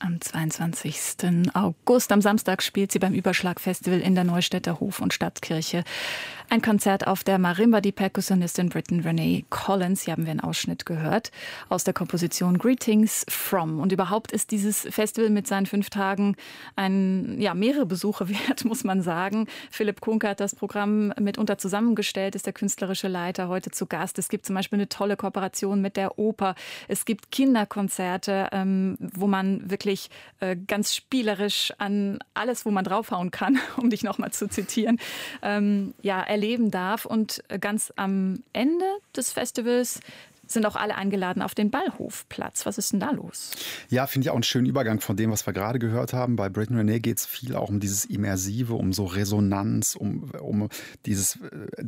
Am 22. August, am Samstag, spielt sie beim Überschlag-Festival in der Neustädter Hof- und Stadtkirche. Ein Konzert auf der Marimba, die Perkussionistin Britton Renee Collins. Hier haben wir einen Ausschnitt gehört aus der Komposition Greetings From. Und überhaupt ist dieses Festival mit seinen 5 Tagen mehrere Besuche wert, muss man sagen. Philipp Kuhnke hat das Programm mitunter zusammengestellt, ist der künstlerische Leiter, heute zu Gast. Es gibt zum Beispiel eine tolle Kooperation mit der Oper. Es gibt Kinderkonzerte, wo man wirklich ganz spielerisch an alles, wo man draufhauen kann, um dich nochmal zu zitieren, erleben darf. Und ganz am Ende des Festivals sind auch alle eingeladen auf den Ballhofplatz. Was ist denn da los? Ja, finde ich auch einen schönen Übergang von dem, was wir gerade gehört haben. Bei Britton Renee geht es viel auch um dieses Immersive, um so Resonanz, um dieses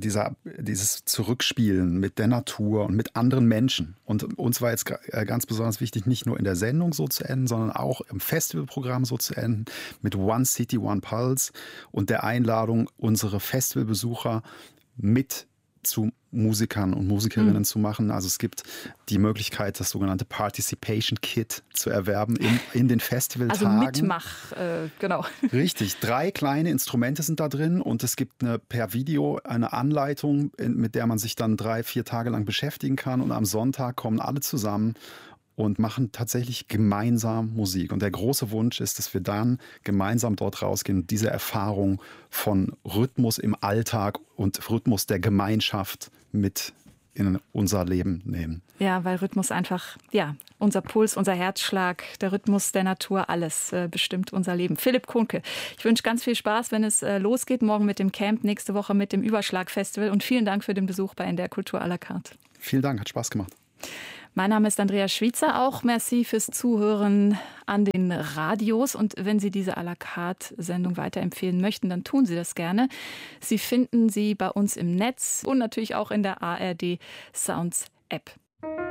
Zurückspielen mit der Natur und mit anderen Menschen. Und uns war jetzt ganz besonders wichtig, nicht nur in der Sendung so zu enden, sondern auch im Festivalprogramm so zu enden mit One City, One Pulse und der Einladung, unsere Festivalbesucher mit zu Musikern und Musikerinnen zu machen. Also es gibt die Möglichkeit, das sogenannte Participation Kit zu erwerben in den Festivaltagen. Also genau. Richtig, 3 kleine Instrumente sind da drin und es gibt per Video eine Anleitung, mit der man sich dann 3-4 Tage lang beschäftigen kann und am Sonntag kommen alle zusammen und machen tatsächlich gemeinsam Musik. Und der große Wunsch ist, dass wir dann gemeinsam dort rausgehen und diese Erfahrung von Rhythmus im Alltag und Rhythmus der Gemeinschaft mit in unser Leben nehmen. Ja, weil Rhythmus einfach, unser Puls, unser Herzschlag, der Rhythmus der Natur, alles bestimmt unser Leben. Philipp Kuhnke, ich wünsche ganz viel Spaß, wenn es losgeht, morgen mit dem Camp, nächste Woche mit dem Überschlag-Festival und vielen Dank für den Besuch bei NDR Kultur à la carte. Vielen Dank, hat Spaß gemacht. Mein Name ist Andrea Schweizer, auch merci fürs Zuhören an den Radios. Und wenn Sie diese à la carte Sendung weiterempfehlen möchten, dann tun Sie das gerne. Sie finden sie bei uns im Netz und natürlich auch in der ARD Sounds App.